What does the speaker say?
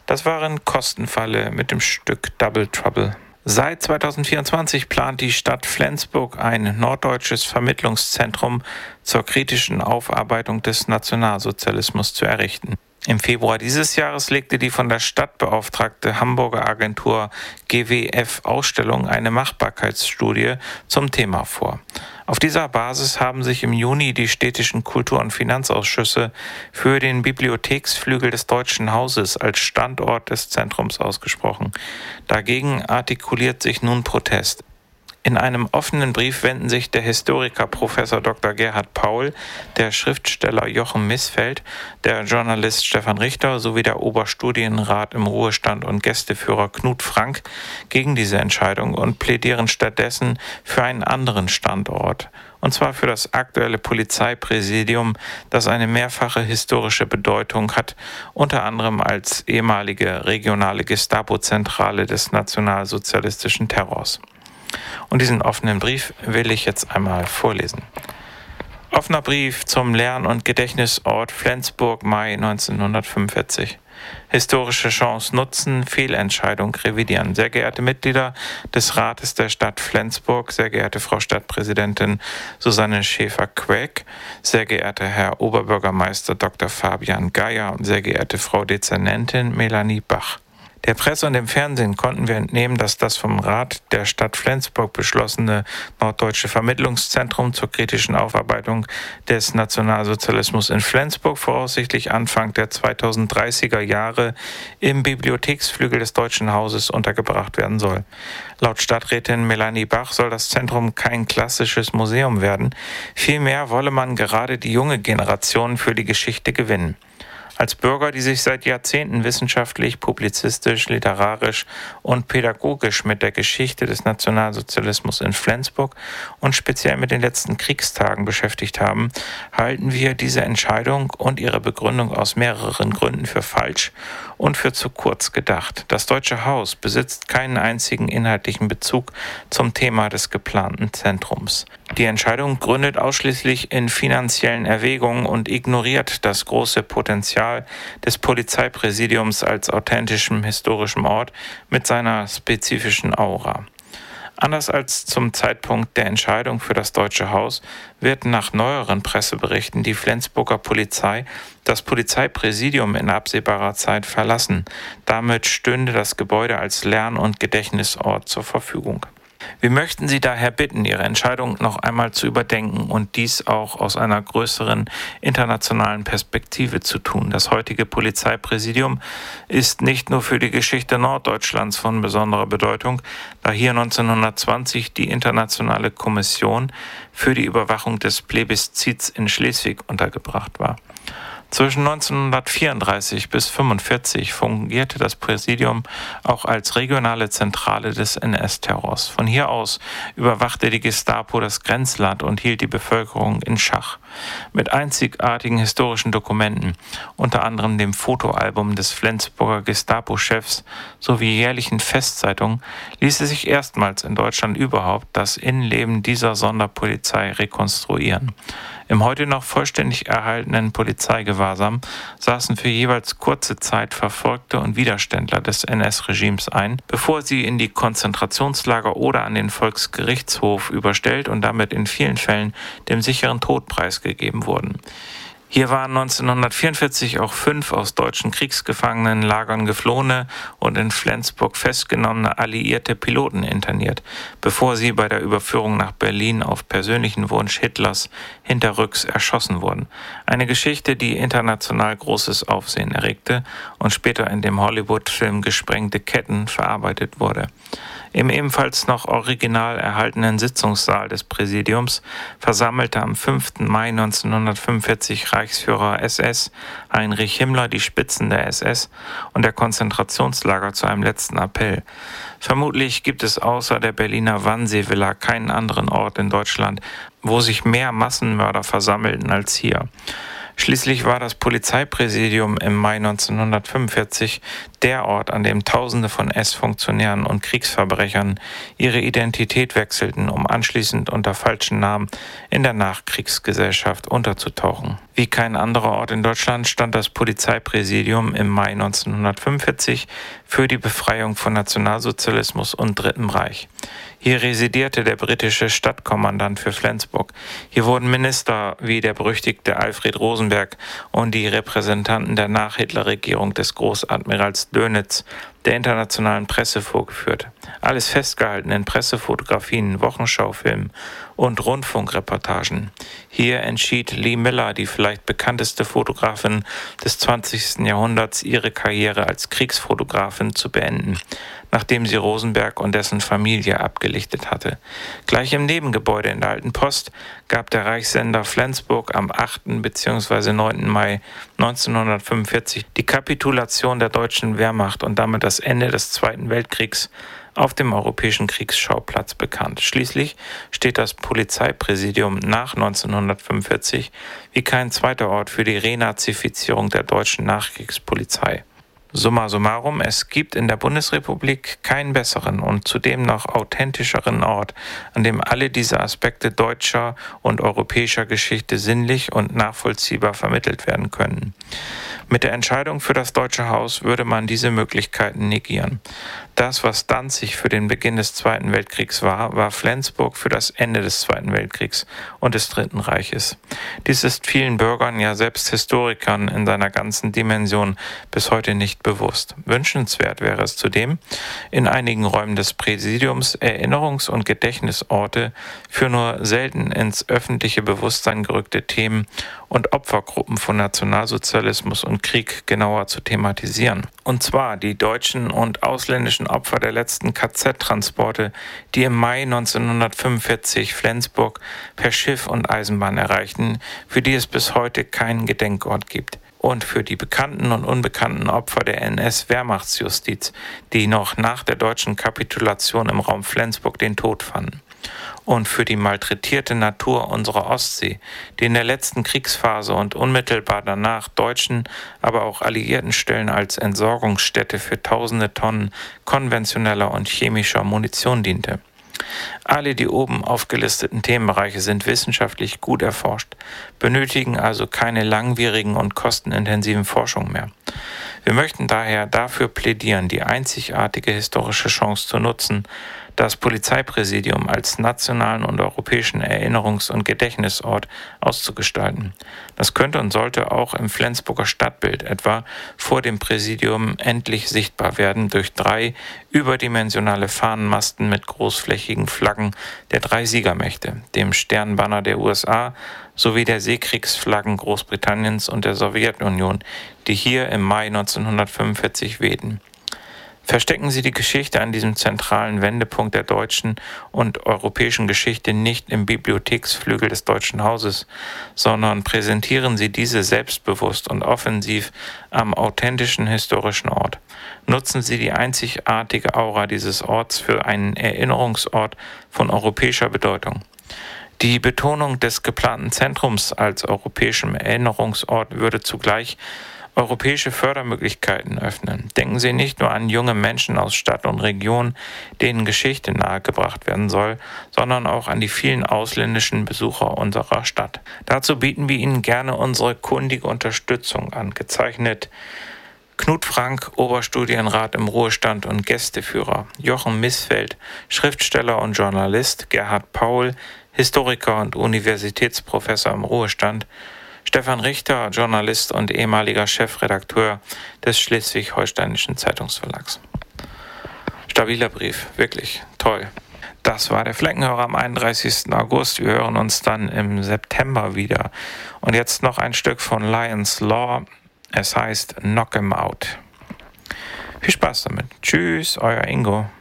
Das waren Kostenfalle mit dem Stück Double Trouble. Seit 2024 plant die Stadt Flensburg ein norddeutsches Vermittlungszentrum zur kritischen Aufarbeitung des Nationalsozialismus zu errichten. Im Februar dieses Jahres legte die von der Stadt beauftragte Hamburger Agentur GWF Ausstellung eine Machbarkeitsstudie zum Thema vor. Auf dieser Basis haben sich im Juni die städtischen Kultur- und Finanzausschüsse für den Bibliotheksflügel des Deutschen Hauses als Standort des Zentrums ausgesprochen. Dagegen artikuliert sich nun Protest. In einem offenen Brief wenden sich der Historiker Prof. Dr. Gerhard Paul, der Schriftsteller Jochen Missfeld, der Journalist Stefan Richter sowie der Oberstudienrat im Ruhestand und Gästeführer Knut Frank gegen diese Entscheidung und plädieren stattdessen für einen anderen Standort. Und zwar für das aktuelle Polizeipräsidium, das eine mehrfache historische Bedeutung hat, unter anderem als ehemalige regionale Gestapo-Zentrale des nationalsozialistischen Terrors. Und diesen offenen Brief will ich jetzt einmal vorlesen. Offener Brief zum Lern- und Gedächtnisort Flensburg, Mai 1945. Historische Chance nutzen, Fehlentscheidung revidieren. Sehr geehrte Mitglieder des Rates der Stadt Flensburg, sehr geehrte Frau Stadtpräsidentin Susanne Schäfer-Quäck, sehr geehrter Herr Oberbürgermeister Dr. Fabian Geier und sehr geehrte Frau Dezernentin Melanie Bach. Der Presse und dem Fernsehen konnten wir entnehmen, dass das vom Rat der Stadt Flensburg beschlossene norddeutsche Vermittlungszentrum zur kritischen Aufarbeitung des Nationalsozialismus in Flensburg voraussichtlich Anfang der 2030er Jahre im Bibliotheksflügel des Deutschen Hauses untergebracht werden soll. Laut Stadträtin Melanie Bach soll das Zentrum kein klassisches Museum werden. Vielmehr wolle man gerade die junge Generation für die Geschichte gewinnen. Als Bürger, die sich seit Jahrzehnten wissenschaftlich, publizistisch, literarisch und pädagogisch mit der Geschichte des Nationalsozialismus in Flensburg und speziell mit den letzten Kriegstagen beschäftigt haben, halten wir diese Entscheidung und ihre Begründung aus mehreren Gründen für falsch und für zu kurz gedacht. Das Deutsche Haus besitzt keinen einzigen inhaltlichen Bezug zum Thema des geplanten Zentrums. Die Entscheidung gründet ausschließlich in finanziellen Erwägungen und ignoriert das große Potenzial des Polizeipräsidiums als authentischem historischem Ort mit seiner spezifischen Aura. Anders als zum Zeitpunkt der Entscheidung für das Deutsche Haus wird nach neueren Presseberichten die Flensburger Polizei das Polizeipräsidium in absehbarer Zeit verlassen. Damit stünde das Gebäude als Lern- und Gedächtnisort zur Verfügung. Wir möchten Sie daher bitten, Ihre Entscheidung noch einmal zu überdenken und dies auch aus einer größeren internationalen Perspektive zu tun. Das heutige Polizeipräsidium ist nicht nur für die Geschichte Norddeutschlands von besonderer Bedeutung, da hier 1920 die Internationale Kommission für die Überwachung des Plebiszits in Schleswig untergebracht war. Zwischen 1934 bis 1945 fungierte das Präsidium auch als regionale Zentrale des NS-Terrors. Von hier aus überwachte die Gestapo das Grenzland und hielt die Bevölkerung in Schach. Mit einzigartigen historischen Dokumenten, unter anderem dem Fotoalbum des Flensburger Gestapo-Chefs sowie jährlichen Festzeitungen, ließ es sich erstmals in Deutschland überhaupt das Innenleben dieser Sonderpolizei rekonstruieren. Im heute noch vollständig erhaltenen Polizeigewahrsam saßen für jeweils kurze Zeit Verfolgte und Widerständler des NS-Regimes ein, bevor sie in die Konzentrationslager oder an den Volksgerichtshof überstellt und damit in vielen Fällen dem sicheren Tod preisgegeben wurden. Hier waren 1944 auch 5 aus deutschen Kriegsgefangenenlagern geflohene und in Flensburg festgenommene alliierte Piloten interniert, bevor sie bei der Überführung nach Berlin auf persönlichen Wunsch Hitlers hinterrücks erschossen wurden. Eine Geschichte, die international großes Aufsehen erregte und später in dem Hollywood-Film Gesprengte Ketten verarbeitet wurde. Im ebenfalls noch original erhaltenen Sitzungssaal des Präsidiums versammelte am 5. Mai 1945 Reichsführer SS Heinrich Himmler die Spitzen der SS und der Konzentrationslager zu einem letzten Appell. Vermutlich gibt es außer der Berliner Wannsee-Villa keinen anderen Ort in Deutschland, wo sich mehr Massenmörder versammelten als hier. Schließlich war das Polizeipräsidium im Mai 1945 der Ort, an dem Tausende von S-Funktionären und Kriegsverbrechern ihre Identität wechselten, um anschließend unter falschen Namen in der Nachkriegsgesellschaft unterzutauchen. Wie kein anderer Ort in Deutschland stand das Polizeipräsidium im Mai 1945 für die Befreiung von Nationalsozialismus und Dritten Reich. Hier residierte der britische Stadtkommandant für Flensburg. Hier wurden Minister wie der berüchtigte Alfred Rosenberg und die Repräsentanten der Nach-Hitler-Regierung des Großadmirals Dönitz der internationalen Presse vorgeführt. Alles festgehalten in Pressefotografien, Wochenschaufilmen und Rundfunkreportagen. Hier entschied Lee Miller, die vielleicht bekannteste Fotografin des 20. Jahrhunderts, ihre Karriere als Kriegsfotografin zu beenden, nachdem sie Rosenberg und dessen Familie abgelichtet hatte. Gleich im Nebengebäude in der Alten Post gab der Reichssender Flensburg am 8. bzw. 9. Mai 1945 die Kapitulation der deutschen Wehrmacht und damit das Ende des Zweiten Weltkriegs auf dem europäischen Kriegsschauplatz bekannt. Schließlich steht das Polizeipräsidium nach 1945 wie kein zweiter Ort für die Renazifizierung der deutschen Nachkriegspolizei. Summa summarum, es gibt in der Bundesrepublik keinen besseren und zudem noch authentischeren Ort, an dem alle diese Aspekte deutscher und europäischer Geschichte sinnlich und nachvollziehbar vermittelt werden können. Mit der Entscheidung für das Deutsche Haus würde man diese Möglichkeiten negieren. Das, was Danzig für den Beginn des Zweiten Weltkriegs war, war Flensburg für das Ende des Zweiten Weltkriegs und des Dritten Reiches. Dies ist vielen Bürgern, ja selbst Historikern in seiner ganzen Dimension bis heute nicht bewusst. Wünschenswert wäre es zudem, in einigen Räumen des Präsidiums Erinnerungs- und Gedächtnisorte für nur selten ins öffentliche Bewusstsein gerückte Themen und Opfergruppen von Nationalsozialismus und Krieg genauer zu thematisieren. Und zwar die deutschen und ausländischen Opfer der letzten KZ-Transporte, die im Mai 1945 Flensburg per Schiff und Eisenbahn erreichten, für die es bis heute keinen Gedenkort gibt. Und für die bekannten und unbekannten Opfer der NS-Wehrmachtsjustiz, die noch nach der deutschen Kapitulation im Raum Flensburg den Tod fanden. Und für die malträtierte Natur unserer Ostsee, die in der letzten Kriegsphase und unmittelbar danach deutschen, aber auch alliierten Stellen als Entsorgungsstätte für tausende Tonnen konventioneller und chemischer Munition diente. Alle die oben aufgelisteten Themenbereiche sind wissenschaftlich gut erforscht, benötigen also keine langwierigen und kostenintensiven Forschungen mehr. Wir möchten daher dafür plädieren, die einzigartige historische Chance zu nutzen, das Polizeipräsidium als nationalen und europäischen Erinnerungs- und Gedächtnisort auszugestalten. Das könnte und sollte auch im Flensburger Stadtbild etwa vor dem Präsidium endlich sichtbar werden durch 3 überdimensionale Fahnenmasten mit großflächigen Flaggen der 3 Siegermächte, dem Sternbanner der USA sowie der Seekriegsflaggen Großbritanniens und der Sowjetunion, die hier im Mai 1945 wehten. Verstecken Sie die Geschichte an diesem zentralen Wendepunkt der deutschen und europäischen Geschichte nicht im Bibliotheksflügel des Deutschen Hauses, sondern präsentieren Sie diese selbstbewusst und offensiv am authentischen historischen Ort. Nutzen Sie die einzigartige Aura dieses Orts für einen Erinnerungsort von europäischer Bedeutung. Die Betonung des geplanten Zentrums als europäischem Erinnerungsort würde zugleich europäische Fördermöglichkeiten öffnen. Denken Sie nicht nur an junge Menschen aus Stadt und Region, denen Geschichte nahegebracht werden soll, sondern auch an die vielen ausländischen Besucher unserer Stadt. Dazu bieten wir Ihnen gerne unsere kundige Unterstützung an, gezeichnet Knut Frank, Oberstudienrat im Ruhestand und Gästeführer, Jochen Missfeld, Schriftsteller und Journalist, Gerhard Paul, Historiker und Universitätsprofessor im Ruhestand, Stefan Richter, Journalist und ehemaliger Chefredakteur des Schleswig-Holsteinischen Zeitungsverlags. Stabiler Brief, wirklich toll. Das war der Fleckenhörer am 31. August. Wir hören uns dann im September wieder. Und jetzt noch ein Stück von Lions Law. Es heißt Knock 'em Out. Viel Spaß damit. Tschüss, euer Ingo.